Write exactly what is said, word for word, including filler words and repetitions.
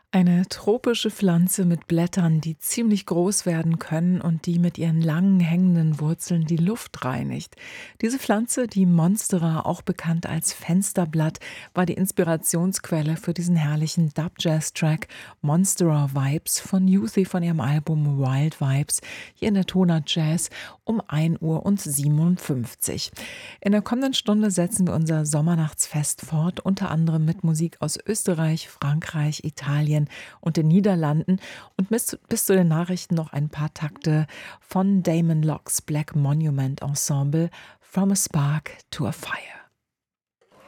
Eine tropische Pflanze mit Blättern, die ziemlich groß werden können und die mit ihren langen hängenden Wurzeln die Luft reinigt. Diese Pflanze, die Monstera, auch bekannt als Fensterblatt, war die Inspirationsquelle für diesen herrlichen Dub-Jazz-Track Monstera Vibes von Yuthi von ihrem Album Wild Vibes, hier in der Tona Jazz um ein Uhr und siebenundfünfzig. In der kommenden Stunde setzen wir unser Sommernachtsfest fort, unter anderem mit Musik aus Österreich, Frankreich, Italien und den Niederlanden und bis, bis zu den Nachrichten noch ein paar Takte von Damon Locke's Black Monument Ensemble From a Spark to a Fire.